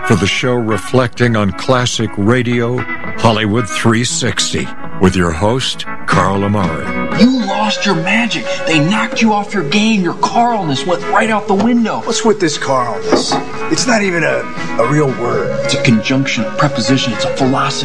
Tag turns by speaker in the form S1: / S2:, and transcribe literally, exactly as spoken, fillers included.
S1: for the show reflecting on classic radio, Hollywood three sixty, with your host, Carl Amari.
S2: You lost your magic. They knocked you off your game. Your Carlness went right out the window.
S3: What's with this Carlness? It's not even a, a real word.
S2: It's a conjunction, a preposition. It's a philosophy.